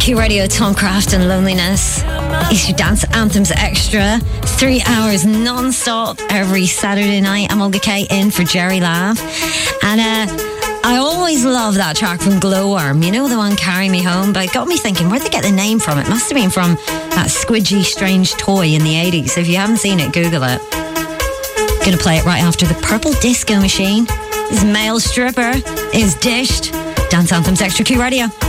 Q Radio, Tom Craft and Loneliness. It's your Dance Anthems Extra. 3 hours non-stop every Saturday night. I'm Olga K in for Jerry Laugh. And I always love that track from Glowworm. You know, the one Carry Me Home? But it got me thinking, where'd they get the name from? It must have been from that squidgy, strange toy in the 80s. If you haven't seen it, Google it. Gonna play it right after the Purple Disco Machine. This male stripper is dished. Dance Anthems Extra Q Radio.